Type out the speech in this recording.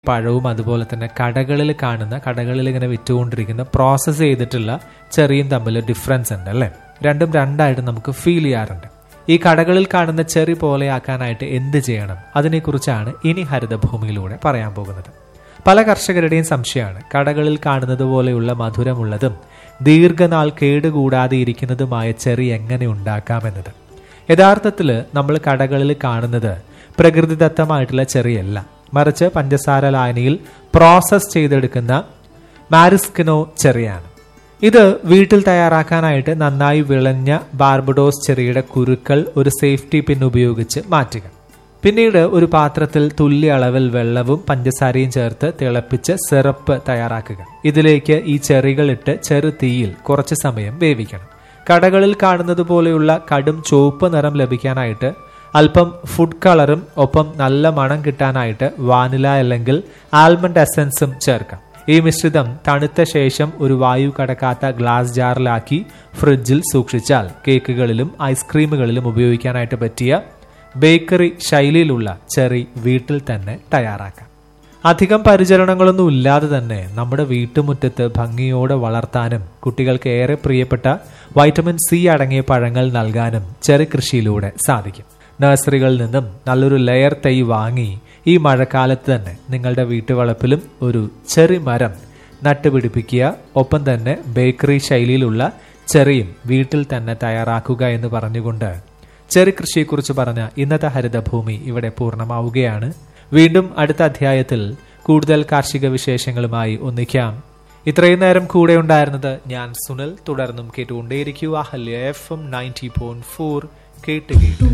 പഴവും അതുപോലെ തന്നെ കടകളിൽ ഇങ്ങനെ വിറ്റുകൊണ്ടിരിക്കുന്ന പ്രോസസ്സ് ചെയ്തിട്ടുള്ള ചെറിയും തമ്മിൽ ഡിഫറൻസ് ഉണ്ട് അല്ലേ? രണ്ടും രണ്ടായിട്ട് നമുക്ക് ഫീൽ ചെയ്യാറുണ്ട്. ഈ കടകളിൽ കാണുന്ന ചെറി പോലെയാക്കാനായിട്ട് എന്ത് ചെയ്യണം, അതിനെക്കുറിച്ചാണ് ഇനി ഹരിതഭൂമിയിലൂടെ പറയാൻ പോകുന്നത്. പല കർഷകരുടെയും സംശയമാണ് കടകളിൽ കാണുന്നത് പോലെയുള്ള മധുരമുള്ളതും ദീർഘനാൾ കേടുകൂടാതെ ഇരിക്കുന്നതുമായ ചെറി എങ്ങനെ ഉണ്ടാക്കാമെന്നത്. യഥാർത്ഥത്തിൽ നമ്മൾ കടകളിൽ കാണുന്നത് പ്രകൃതിദത്തമായിട്ടുള്ള ചെറിയല്ല, മറിച്ച് പഞ്ചസാര ലായനിയിൽ പ്രോസസ് ചെയ്തെടുക്കുന്ന മാരിസ്കിനോ ചെറിയാണ്. ഇത് വീട്ടിൽ തയ്യാറാക്കാനായിട്ട് നന്നായി വിളഞ്ഞ ബാർബഡോസ് ചെറിയുടെ കുരുക്കൾ ഒരു സേഫ്റ്റി പിൻ ഉപയോഗിച്ച് മാറ്റുക. പിന്നീട് ഒരു പാത്രത്തിൽ തുല്യ അളവിൽ വെള്ളവും പഞ്ചസാരയും ചേർത്ത് തിളപ്പിച്ച് സിറപ്പ് തയ്യാറാക്കുക. ഇതിലേക്ക് ഈ ചെറികൾ ഇട്ട് ചെറു തീയിൽ കുറച്ച് സമയം വേവിക്കണം. കടകളിൽ കാണുന്നത് പോലെയുള്ള കടും ചുവപ്പ് നിറം ലഭിക്കാനായിട്ട് അല്പം ഫുഡ് കളറും ഒപ്പം നല്ല മണം കിട്ടാനായിട്ട് വാനില അല്ലെങ്കിൽ ആൽമണ്ട് എസൻസും ചേർക്കാം. ഈ മിശ്രിതം തണുത്ത ശേഷം ഒരു വായു കടക്കാത്ത ഗ്ലാസ് ജാറിലാക്കി ഫ്രിഡ്ജിൽ സൂക്ഷിച്ചാൽ കേക്കുകളിലും ഐസ്ക്രീമുകളിലും ഉപയോഗിക്കാനായിട്ട് പറ്റിയ ബേക്കറി ശൈലിയിലുള്ള ചെറി വീട്ടിൽ തന്നെ തയ്യാറാക്കാം. അധികം പരിചരണങ്ങളൊന്നും ഇല്ലാതെ തന്നെ നമ്മുടെ വീട്ടുമുറ്റത്ത് ഭംഗിയോടെ വളർത്താനും കുട്ടികൾക്ക് ഏറെ പ്രിയപ്പെട്ട വൈറ്റമിൻ സി അടങ്ങിയ പഴങ്ങൾ നൽകാനും ചെറി കൃഷിയിലൂടെ സാധിക്കും. നഴ്സറികളിൽ നിന്നും നല്ലൊരു ലെയർ തൈ വാങ്ങി ഈ മഴക്കാലത്ത് തന്നെ നിങ്ങളുടെ വീട്ടുവളപ്പിലും ഒരു ചെറി മരം നട്ടുപിടിപ്പിക്കുക. ഒപ്പം തന്നെ ബേക്കറി ശൈലിയിലുള്ള ചെറിയും വീട്ടിൽ തന്നെ തയ്യാറാക്കുക എന്ന് പറഞ്ഞുകൊണ്ട് ചെറി കൃഷിയെക്കുറിച്ച് പറഞ്ഞ ഇന്നത്തെ ഹരിതഭൂമി ഇവിടെ പൂർണ്ണമാവുകയാണ്. വീണ്ടും അടുത്ത അധ്യായത്തിൽ കൂടുതൽ കാർഷിക വിശേഷങ്ങളുമായി ഒന്നിക്കാം. ഇത്രയും നേരം കൂടെ ഉണ്ടായിരുന്നത് ഞാൻ സുനിൽ. തുടർന്നും കേട്ടുകൊണ്ടേയിരിക്കുക അഹല്യ FM 90.4 കേട്ട്